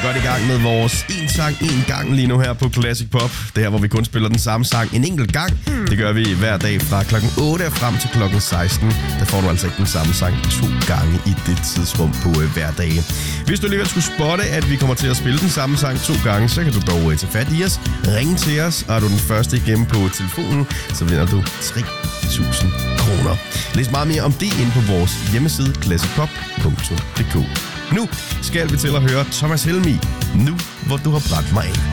godt i gang med vores en sang, en gang lige nu her på Classic Pop. Det her, hvor vi kun spiller den samme sang en enkelt gang. Det gør vi hver dag fra klokken 8 frem til klokken 16. Der får du altså ikke den samme sang 2 gange i det tidsrum på hver dag. Hvis du alligevel skulle spotte, at vi kommer til at spille den samme sang 2 gange, så kan du dog tage fat i os, ringe til os, og er du den første igennem på telefonen, så vinder du 3.000 kroner. Læs meget mere om det inde på vores hjemmeside classicpop.dk. Nu skal vi til at høre Thomas Helmig, Nu hvor du har brændt mig af.